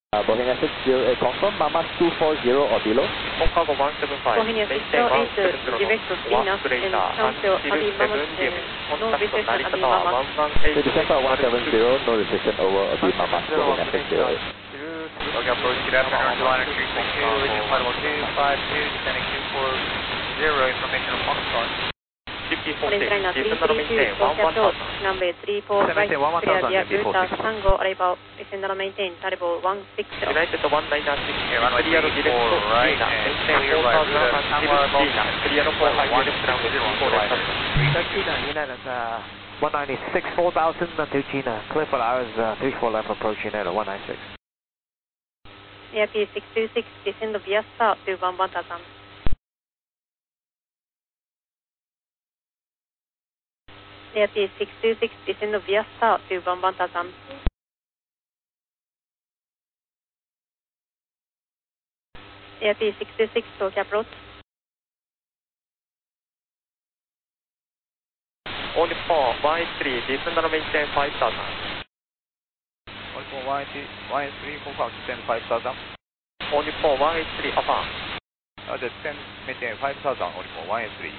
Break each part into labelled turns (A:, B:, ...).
A: Bohemia 608 confirm, Mama 240 or below.
B: Chicago 175.
C: Bohemia 608, direct to Venus and cancel Abi Mama no restriction Abi Mama.
A: To December 170, no restriction over Abi Mama, Bohemia 608.
B: Okay, approach, good afternoon, July 362, Indian Flight 252, descending 240, information on Foxtrot.
C: Liner 332, Tokyo approach, runway 34 right, clear via Delta Tango, arrival, descend and maintain, Taribo 160.
B: United 196, runway 34 right, and clear by Delta Tango, clear for high unit, runway 34 right.
D: China, United 196, 4,000 to China, clear for hours 34 left approach United 196.
C: AIP 626, descend via star to 11,000. AIP 626, descend via star to 11,000. AIP 626, Tokyo approach.
B: Only 183, descend and maintain 5,000.
E: Only 183, confirm descend 5,000.
B: Only 183, affirm.
E: Descend maintain 5,000, only 183.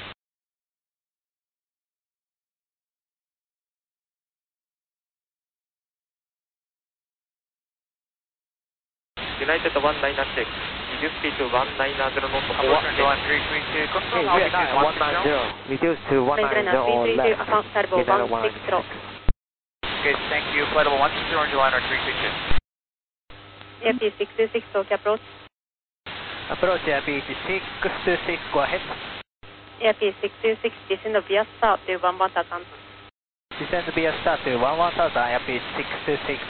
B: United 196, reduce speed to 190 knot.
E: Approach July 332, confirm
D: Vietnam 190, reduce to 190 or less. United 196.
E: Okay, thank you. Flight level 160 on July 332.
C: AIP 626, Tokyo approach.
D: Approach AIP 626, go ahead.
C: AIP 626, descend via star to 11,000.
D: Descend via start to 11,000, AIP 626.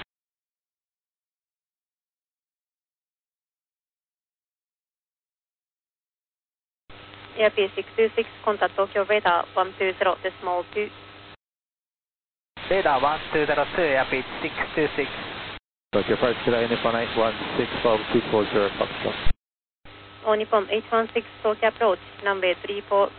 C: AIP 626, contact Tokyo radar 120.2.
D: Radar 1202, AIP 626.
A: Tokyo Park, Uniform 816 from 240 Foxtrot.
C: All Nippon 816, Tokyo approach, runway 34.